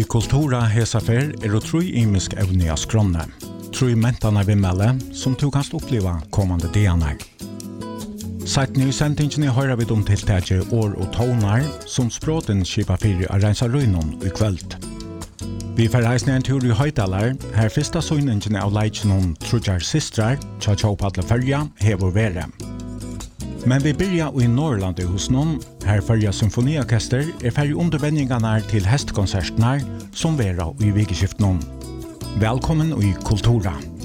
Kultura hesafer og tru imisk evne av skronne. Tru mentana vimmele som du kan oppleva kommande dianar. Seit nu sendingen høyrer vi om tiltaket år og tonar som språten skipa fyrir av rensa røynon i kveld. Vi får reisne en tur i Høydalar, her fyrsta søgningen av leitjenon Trudjar Sistrar, tja tjåpadle følja, hever vere. Men vi byrja i Norrlandet hos noen, her følja symfoniorkester ferdig undervenningarna til hestkonsertene som vera i vikeskiften. Velkommen i Kultura.